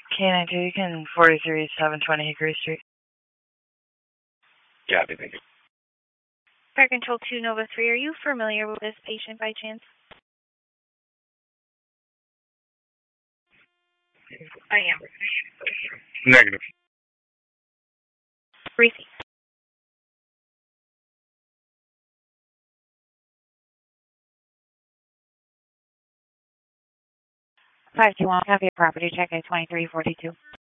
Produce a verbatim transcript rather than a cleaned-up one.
K nine two, you can forty-three seven twenty Hickory Street. Yeah, I think. Fire Control two Nova three, are you familiar with this patient by chance? I am. Negative. Receive. five two one, copy of property check at twenty-three forty-two.